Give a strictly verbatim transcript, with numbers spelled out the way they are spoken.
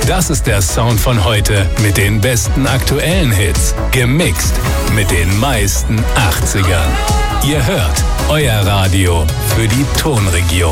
Das ist der Sound von heute mit den besten aktuellen Hits. Gemixt mit den meisten achtzigern. Ihr hört euer Radio für die Tonregion.